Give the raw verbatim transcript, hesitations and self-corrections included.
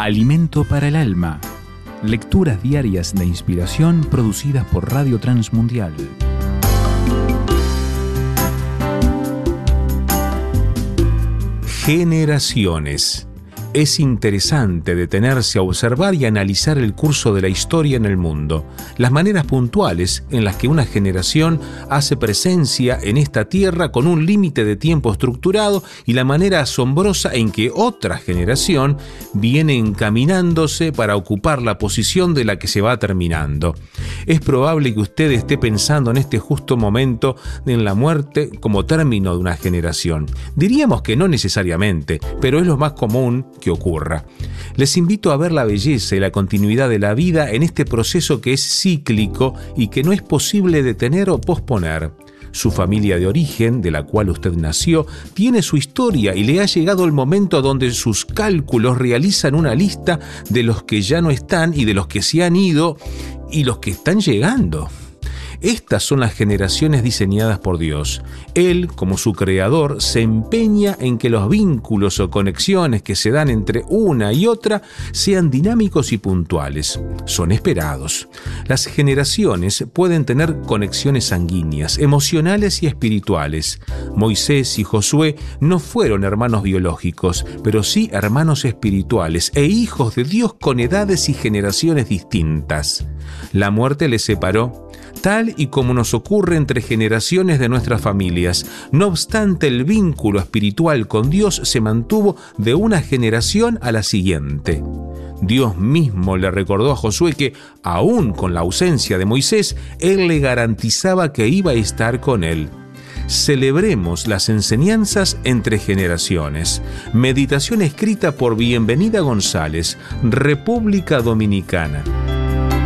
Alimento para el alma. Lecturas diarias de inspiración producidas por Radio Transmundial. Generaciones. Es interesante detenerse a observar y analizar el curso de la historia en el mundo, las maneras puntuales en las que una generación hace presencia en esta tierra con un límite de tiempo estructurado y la manera asombrosa en que otra generación viene encaminándose para ocupar la posición de la que se va terminando. Es probable que usted esté pensando en este justo momento en la muerte como término de una generación. Diríamos que no necesariamente, pero es lo más común que ocurra. Les invito a ver la belleza y la continuidad de la vida en este proceso que es cíclico y que no es posible detener o posponer. Su familia de origen, de la cual usted nació, tiene su historia y le ha llegado el momento donde sus cálculos realizan una lista de los que ya no están y de los que se han ido y los que están llegando. Estas son las generaciones diseñadas por Dios. Él, como su creador, se empeña en que los vínculos o conexiones que se dan entre una y otra sean dinámicos y puntuales. Son esperados. Las generaciones pueden tener conexiones sanguíneas, emocionales y espirituales. Moisés y Josué no fueron hermanos biológicos, pero sí hermanos espirituales e hijos de Dios con edades y generaciones distintas. La muerte les separó, tal y como nos ocurre entre generaciones de nuestras familias. No obstante, el vínculo espiritual con Dios se mantuvo de una generación a la siguiente. Dios mismo le recordó a Josué que, aún con la ausencia de Moisés, Él le garantizaba que iba a estar con él. Celebremos las enseñanzas entre generaciones. Meditación escrita por Bienvenida González, República Dominicana.